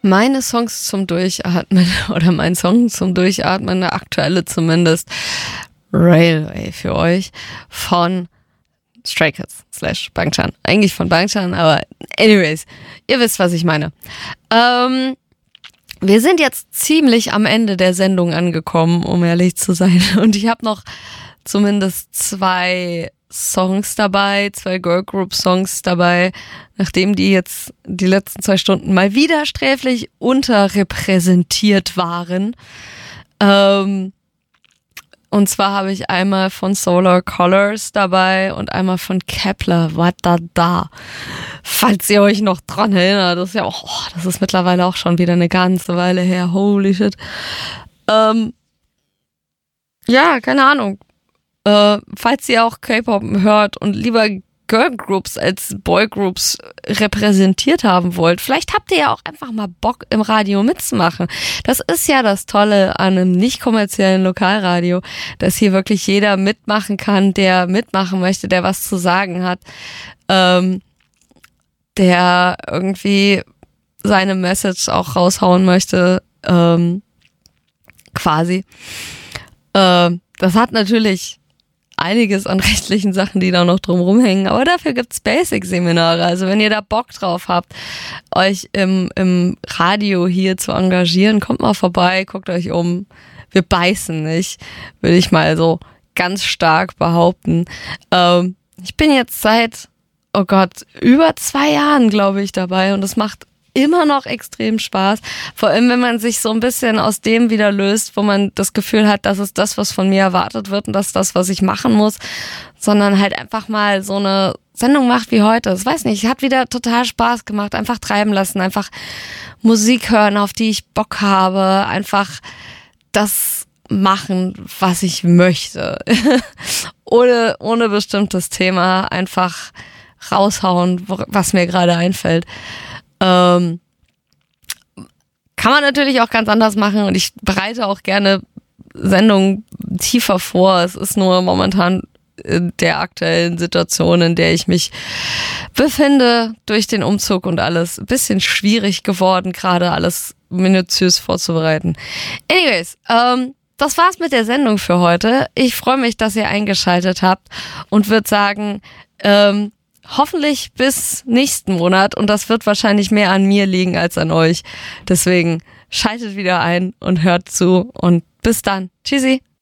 Meine Songs zum Durchatmen oder mein Song zum Durchatmen, der aktuelle zumindest, Railway für euch von Stray Kids / Bangchan. Eigentlich von Bangchan, aber anyways, ihr wisst, was ich meine. Wir sind jetzt ziemlich am Ende der Sendung angekommen, um ehrlich zu sein. Und ich habe noch zumindest 2 Songs dabei, 2 Girlgroup-Songs dabei, nachdem die jetzt die letzten 2 Stunden mal wieder sträflich unterrepräsentiert waren. Und zwar habe ich einmal von Solar Colors dabei und einmal von Kepler, What Da Da. Falls ihr euch noch dran erinnert, das ist ja auch, das ist mittlerweile auch schon wieder eine ganze Weile her, holy shit. Ja, keine Ahnung. Falls ihr auch K-Pop hört und lieber Girlgroups als Boygroups repräsentiert haben wollt, vielleicht habt ihr ja auch einfach mal Bock im Radio mitzumachen. Das ist ja das Tolle an einem nicht kommerziellen Lokalradio, dass hier wirklich jeder mitmachen kann, der mitmachen möchte, der was zu sagen hat, der irgendwie seine Message auch raushauen möchte, quasi. Das hat natürlich einiges an rechtlichen Sachen, die da noch drum rumhängen, aber dafür gibt's Basic-Seminare. Also wenn ihr da Bock drauf habt, euch im Radio hier zu engagieren, kommt mal vorbei, guckt euch um. Wir beißen nicht, würde ich mal so ganz stark behaupten. Ich bin jetzt seit, oh Gott, über 2 Jahren, glaube ich, dabei und es macht immer noch extrem Spaß. Vor allem, wenn man sich so ein bisschen aus dem wieder löst, wo man das Gefühl hat, das ist das, was von mir erwartet wird und das ist das, was ich machen muss, sondern halt einfach mal so eine Sendung macht wie heute. Das weiß nicht, hat wieder total Spaß gemacht. Einfach treiben lassen, einfach Musik hören, auf die ich Bock habe, einfach das machen, was ich möchte. ohne bestimmtes Thema, einfach raushauen, was mir gerade einfällt. Kann man natürlich auch ganz anders machen und ich bereite auch gerne Sendungen tiefer vor. Es ist nur momentan in der aktuellen Situation, in der ich mich befinde, durch den Umzug und alles, ein bisschen schwierig geworden, gerade alles minutiös vorzubereiten. Anyways, das war's mit der Sendung für heute. Ich freue mich, dass ihr eingeschaltet habt und würde sagen, hoffentlich bis nächsten Monat und das wird wahrscheinlich mehr an mir liegen als an euch. Deswegen schaltet wieder ein und hört zu und bis dann. Tschüssi.